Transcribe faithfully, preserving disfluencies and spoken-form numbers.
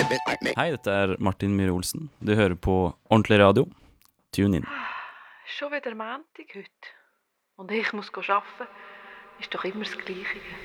Hei, dette er Martin Myhre Olsen. Du hører på Ordentlig Radio. Tune in. Schon wieder Montag heute. Und ich muss arbeiten. Ist doch immer das Gleiche.